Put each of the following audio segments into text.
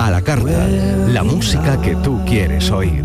A la carta, la música que tú quieres oír.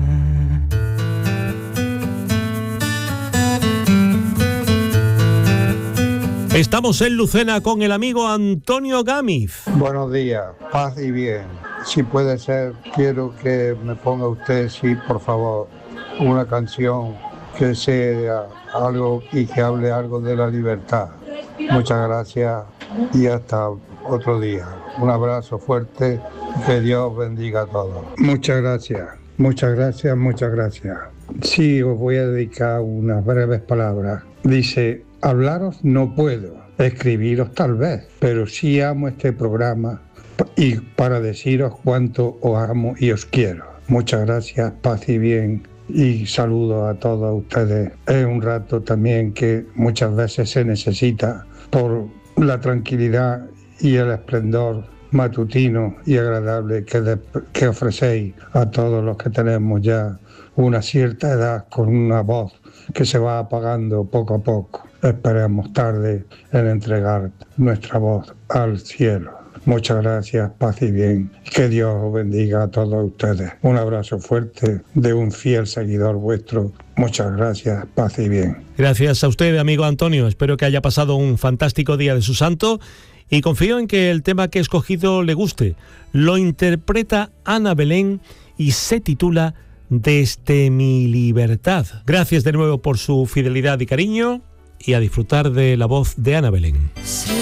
Estamos en Lucena con el amigo Antonio Gámez. Buenos días, paz y bien. Si puede ser, quiero que me ponga usted, sí, por favor, una canción que sea algo y que hable algo de la libertad. Muchas gracias y hasta otro día. Un abrazo fuerte, que Dios bendiga a todos. Muchas gracias, muchas gracias, muchas gracias. Sí, os voy a dedicar unas breves palabras. Dice: hablaros no puedo, escribiros tal vez, pero sí amo este programa y para deciros cuánto os amo y os quiero. Muchas gracias, paz y bien, y saludos a todos ustedes. Es un rato también que muchas veces se necesita por la tranquilidad y el esplendor matutino y agradable que ofrecéis a todos los que tenemos ya una cierta edad, con una voz que se va apagando poco a poco. Esperemos tarde en entregar nuestra voz al cielo. Muchas gracias, paz y bien. Que Dios os bendiga a todos ustedes. Un abrazo fuerte de un fiel seguidor vuestro. Muchas gracias, paz y bien. Gracias a usted, amigo Antonio. Espero que haya pasado un fantástico día de su santo y confío en que el tema que he escogido le guste. Lo interpreta Ana Belén y se titula Desde mi libertad. Gracias de nuevo por su fidelidad y cariño y a disfrutar de la voz de Ana Belén.